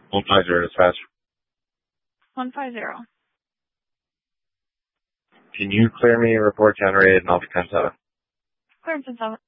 150 dispatch. 150. Can you clear me a report generated in Alpha 10-7? Clearance in